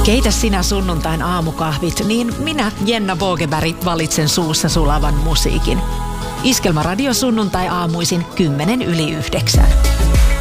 Keitä sinä sunnuntain aamukahvit, niin minä, Jenna Wogeberg, valitsen suussa sulavan musiikin. Iskelmäradio sunnuntai aamuisin 8:10.